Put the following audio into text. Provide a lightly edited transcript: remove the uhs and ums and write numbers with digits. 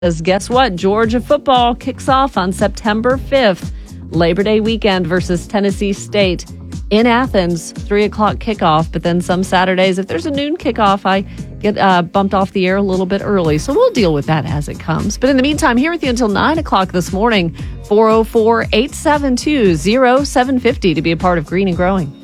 Because guess what? Georgia football kicks off on September 5th, Labor Day weekend versus Tennessee State in Athens, 3 o'clock kickoff. But then some Saturdays, if there's a noon kickoff, I get bumped off the air a little bit early. So we'll deal with that as it comes. But in the meantime, here with you until 9 o'clock this morning, 404-872-0750 to be a part of Green and Growing.